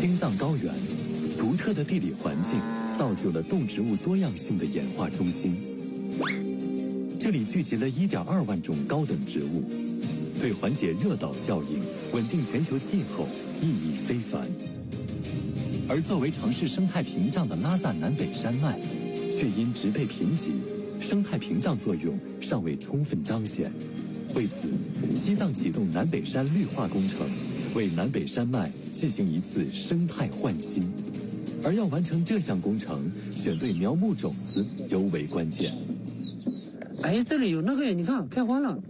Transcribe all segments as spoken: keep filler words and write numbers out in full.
青藏高原，独特的地理环境造就了动植物多样性的演化中心。这里聚集了 一点二万种高等植物，对缓解热岛效应、稳定全球气候意义非凡。而作为城市生态屏障的拉萨南北山脉，却因植被贫瘠，生态屏障作用尚未充分彰显。为此，西藏启动南北山绿化工程，为南北山脉进行一次生态焕新。而要完成这项工程，选对苗木种子尤为关键。 哎，这里有那个，你看开花了。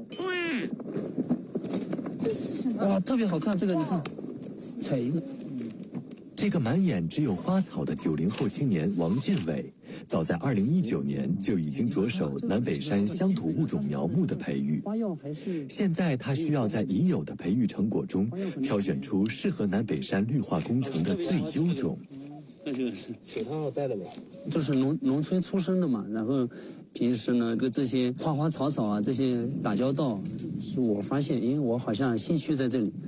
这是什么？ 哇，特别好看，这个你看，采一个。 这个满眼只有花草的九零后青年王俊伟，早在二零一九年就已经着手南北山乡土物种苗木的培育。现在他需要在已有的培育成果中，挑选出适合南北山绿化工程的最优种。 那就是手套戴了没？就是农农村出生的嘛，然后平时呢跟这些花花草草啊这些打交道，是我发现，因为我好像兴趣在这里。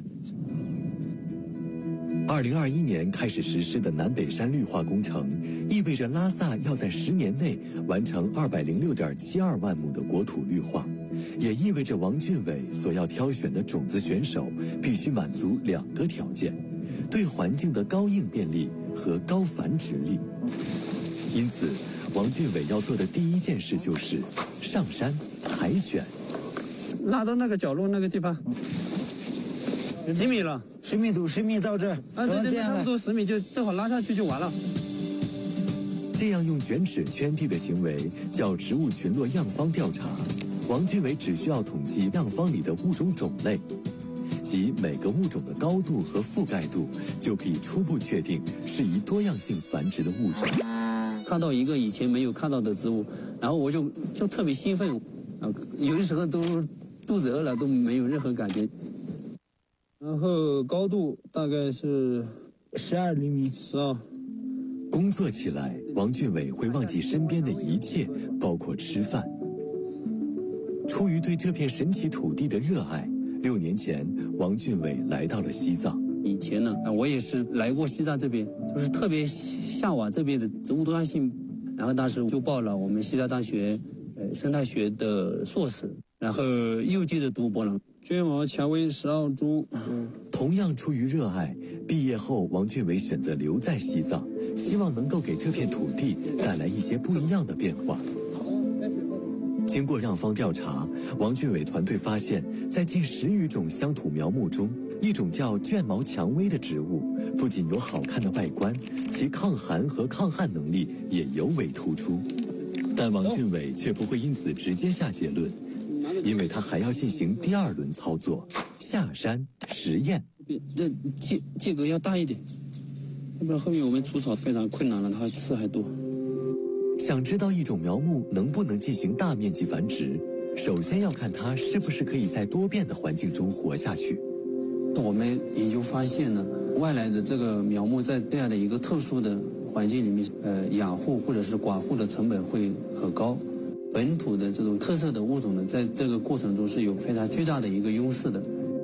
二零二一年开始实施的南北山绿化工程，意味着拉萨要在十年内完成二百零六点七二万亩的国土绿化，也意味着王俊伟所要挑选的种子选手必须满足两个条件：对环境的高应变力和高繁殖力。因此，王俊伟要做的第一件事就是上山海选。 拉到那个角落那个地方，几米了？ 十米多，十米到这儿。 啊，对对对，差不多十米就正好拉下去就完了。 这样用卷尺圈地的行为叫植物群落样方调查。王俊伟只需要统计样方里的物种种类，即每个物种的高度和覆盖度，就可以初步确定适宜多样性繁殖的物种。 看到一个以前没有看到的植物，然后我就就特别兴奋，啊，有的时候都肚子饿了都没有任何感觉。然后高度大概是十二厘米， 十二。 工作起来，王俊伟会忘记身边的一切，包括吃饭。出于对这片神奇土地的热爱，六年前，王俊伟来到了西藏。 以前呢，我也是来过西藏这边，就是特别向往这边的植物多样性，然后当时就报了我们西藏大学呃生态学的硕士，然后又接着读博士。卷毛蔷薇十二株。嗯， 同样出于热爱，毕业后王俊伟选择留在西藏，希望能够给这片土地带来一些不一样的变化。经过样方调查，王俊伟团队发现，在近十余种乡土苗木中，一种叫卷毛蔷薇的植物，不仅有好看的外观，其抗寒和抗旱能力也尤为突出。但王俊伟却不会因此直接下结论，因为他还要进行第二轮操作，下山实验。 这间间隔要大一点，要不然后面我们除草非常困难了，它刺还多。 想知道一种苗木能不能进行大面积繁殖，首先要看它是不是可以在多变的环境中活下去。 我们研究发现呢，外来的这个苗木在这样的一个特殊的环境里面，呃，养护或者是管护的成本会很高。本土的这种特色的物种呢，在这个过程中是有非常巨大的一个优势的。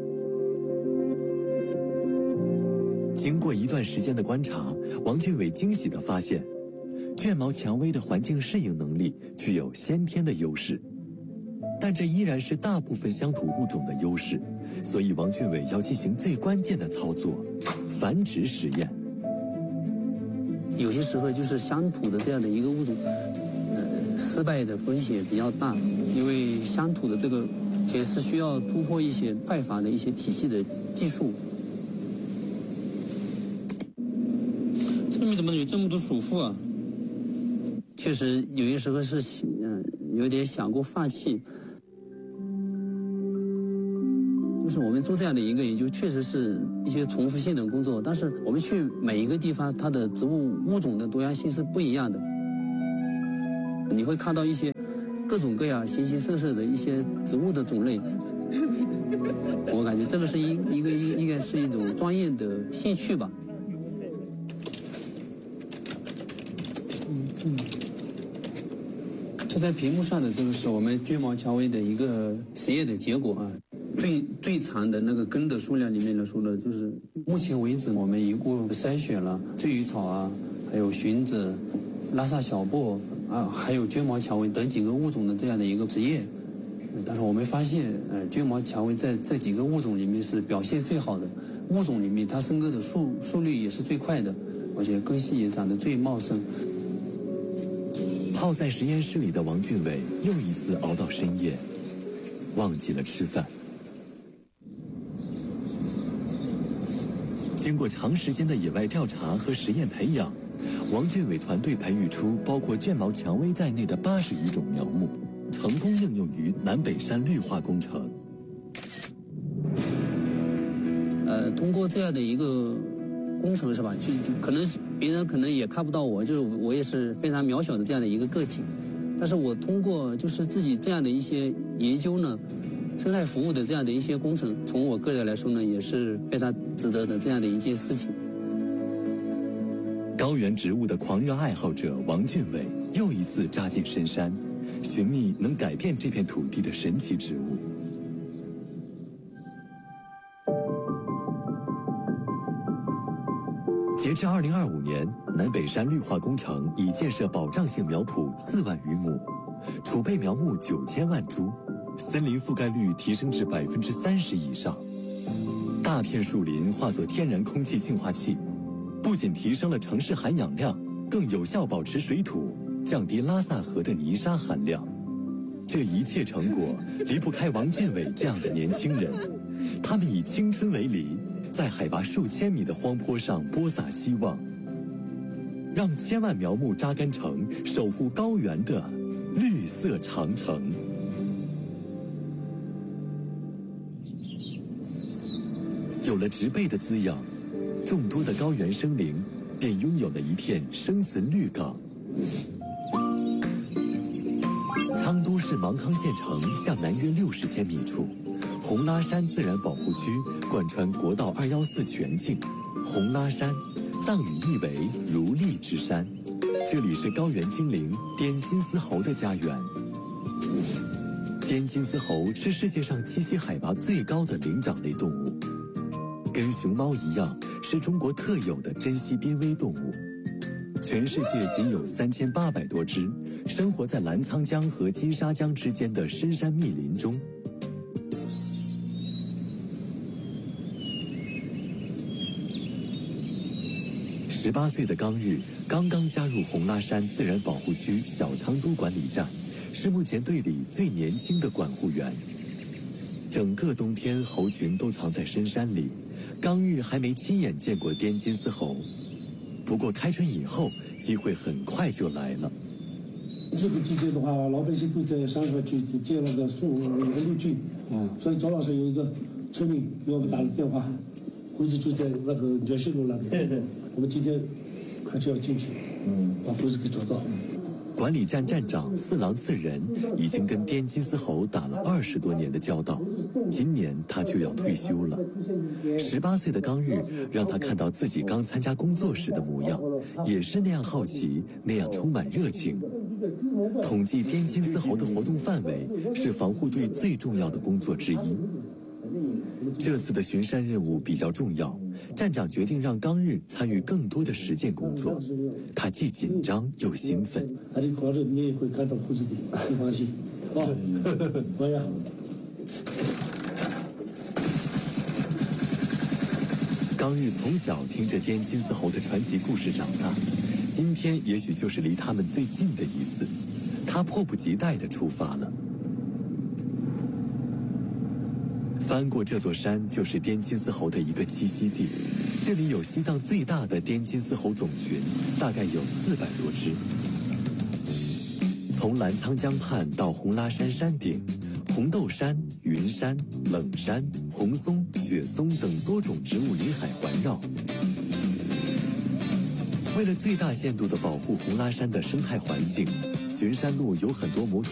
经过一段时间的观察，王俊伟惊喜地发现，卷毛蔷薇的环境适应能力具有先天的优势，但这依然是大部分乡土物种的优势，所以王俊伟要进行最关键的操作——繁殖实验。 有些时候就是乡土的这样的一个物种，呃，失败的风险比较大，因为乡土的这个其实是需要突破一些快法的一些体系的技术。这里面怎么有这么多鼠妇啊？确实有些时候是嗯、呃、有点想过放弃。就是我们做这样的一个研究，确实是一些重复性的工作，但是我们去每一个地方，它的植物物种的多样性是不一样的。你会看到一些各种各样、形形色色的一些植物的种类。我感觉这个是一一个应该是一种专业的兴趣吧。这在屏幕上的这个是我们卷毛蔷薇的一个实验的结果啊。 最最长的那个根的数量里面来说呢，就是目前为止我们一共筛选了醉鱼草啊，还有荀子、拉萨小檗啊，还有绢毛蔷薇等几个物种的这样的一个实验。但是我们发现，呃，绢毛蔷薇在这几个物种里面是表现最好的，物种里面它生根的速速率也是最快的，而且根系也长得最茂盛。 泡在实验室里的王俊伟又一次熬到深夜，忘记了吃饭。经过长时间的野外调查和实验培养，王俊伟团队培育出包括绢毛蔷薇在内的八十余种苗木，成功应用于南北山绿化工程。 呃，通过这样的一个工程是吧？就就可能别人可能也看不到我，就是我也是非常渺小的这样的一个个体，但是我通过就是自己这样的一些研究呢，生态服务的这样的一些工程，从我个人来说呢，也是非常值得的这样的一件事情。 高原植物的狂热爱好者王俊伟又一次扎进深山，寻觅能改变这片土地的神奇植物。截至二零二五年，南北山绿化工程已建设保障性苗圃四万余亩，储备苗木九千万株，森林覆盖率提升至百分之三十以上。大片树林化作天然空气净化器，不仅提升了城市含氧量，更有效保持水土，降低拉萨河的泥沙含量。这一切成果离不开王俊伟这样的年轻人，他们以青春为犁，在海拔数千米的荒坡上播撒希望，让千万苗木扎根成守护高原的绿色长城。有了植被的滋养，众多的高原生灵便拥有了一片生存绿港。昌都市芒康县城向南约六十千米处，红拉山自然保护区贯穿国道二一四全境。红拉山，藏语意为如砾之山，这里是高原精灵滇金丝猴的家园。滇金丝猴是世界上栖息海拔最高的灵长类动物，跟熊猫一样，是中国特有的珍稀濒危动物。全世界仅有三千八百多只，生活在澜沧江和金沙江之间的深山密林中。十八岁的刚日刚刚加入红拉山自然保护区小昌都管理站，是目前队里最年轻的管护员。整个冬天，猴群都藏在深山里，刚日还没亲眼见过滇金丝猴。不过开春以后，机会很快就来了。 这个季节的话，老百姓都在山上去建那个树那个绿菌，嗯，所以早上是有一个村民给我们打了电话，估计就在那个鸟西路那边。对对，我们今天还是要进去，嗯，把故事给找到。 管理站站长四郎次仁已经跟滇金丝猴打了二十多年的交道，今年他就要退休了。十八岁的刚日让他看到自己刚参加工作时的模样，也是那样好奇，那样充满热情。统计滇金丝猴的活动范围是防护队最重要的工作之一。这次的巡山任务比较重要，站长决定让刚日参与更多的实践工作。他既紧张又兴奋。 他的考试你也会看到故事的，你放心。好，来呀。 刚日从小听着滇金丝猴的传奇故事长大，今天也许就是离他们最近的一次。他迫不及待地出发了。翻过这座山，就是滇金丝猴的一个栖息地。这里有西藏最大的滇金丝猴种群，大概有四百多只。从澜沧江畔到红拉山山顶，红豆杉、云杉、冷杉、红松、雪松等多种植物林海环绕。为了最大限度地保护红拉山的生态环境，巡山路有很多摩托